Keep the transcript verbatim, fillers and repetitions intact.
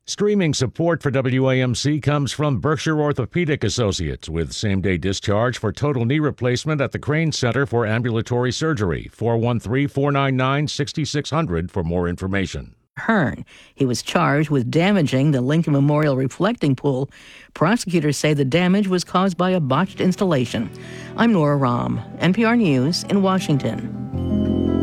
Streaming support for W A M C comes from Berkshire Orthopedic Associates with same-day discharge for total knee replacement at the Crane Center for Ambulatory Surgery. four one three, four nine nine, six six zero zero for more information. Hearn. He was charged with damaging the Lincoln Memorial reflecting pool. Prosecutors say the damage was caused by a botched installation. I'm Nora Rahm, N P R News in Washington.